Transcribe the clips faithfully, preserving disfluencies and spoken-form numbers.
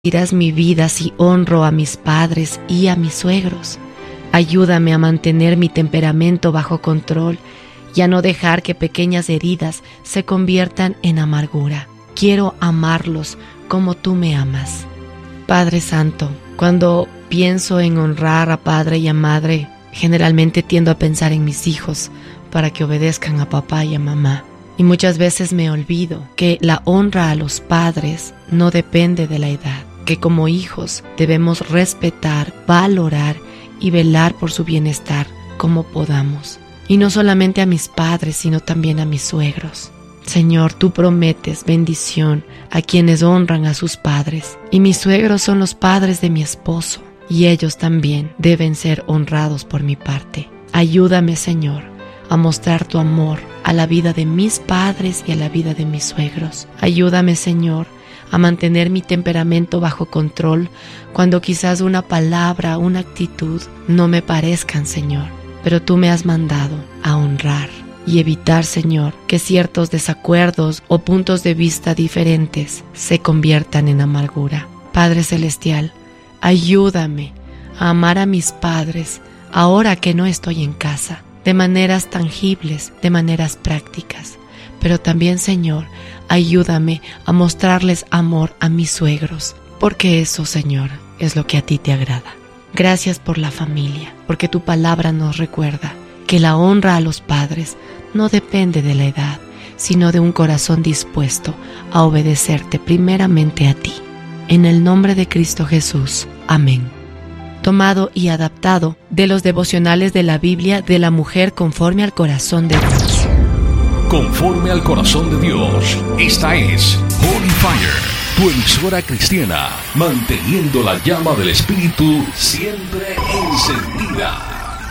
Bendecirás mi vida si honro a mis padres y a mis suegros. Ayúdame a mantener mi temperamento bajo control y a no dejar que pequeñas heridas se conviertan en amargura. Quiero amarlos como tú me amas. Padre Santo, cuando pienso en honrar a padre y a madre, generalmente tiendo a pensar en mis hijos para que obedezcan a papá y a mamá. Y muchas veces me olvido que la honra a los padres no depende de la edad, que como hijos debemos respetar, valorar y velar por su bienestar como podamos. Y no solamente a mis padres, sino también a mis suegros. Señor, tú prometes bendición a quienes honran a sus padres. Y mis suegros son los padres de mi esposo, y ellos también deben ser honrados por mi parte. Ayúdame, Señor, a mostrar tu amor a la vida de mis padres y a la vida de mis suegros. Ayúdame, Señor, a mantener mi temperamento bajo control cuando quizás una palabra, una actitud no me parezcan, Señor. Pero tú me has mandado a honrar y evitar, Señor, que ciertos desacuerdos o puntos de vista diferentes se conviertan en amargura. Padre Celestial, ayúdame a amar a mis padres ahora que no estoy en casa, de maneras tangibles, de maneras prácticas. Pero también, Señor, ayúdame a mostrarles amor a mis suegros, porque eso, Señor, es lo que a ti te agrada. Gracias por la familia, porque tu palabra nos recuerda que la honra a los padres no depende de la edad, sino de un corazón dispuesto a obedecerte primeramente a ti. En el nombre de Cristo Jesús. Amén. Tomado y adaptado de los devocionales de la Biblia de la mujer conforme al corazón de Dios. Conforme al corazón de Dios, esta es Holy Fire, tu emisora cristiana, manteniendo la llama del Espíritu siempre encendida.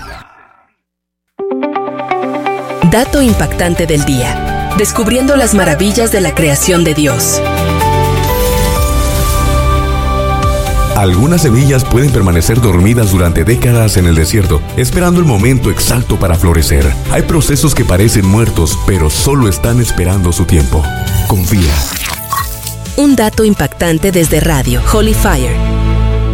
Dato impactante del día. Descubriendo las maravillas de la creación de Dios. Algunas semillas pueden permanecer dormidas durante décadas en el desierto, esperando el momento exacto para florecer. Hay procesos que parecen muertos, pero solo están esperando su tiempo. Confía. Un dato impactante desde Radio Holy Fire.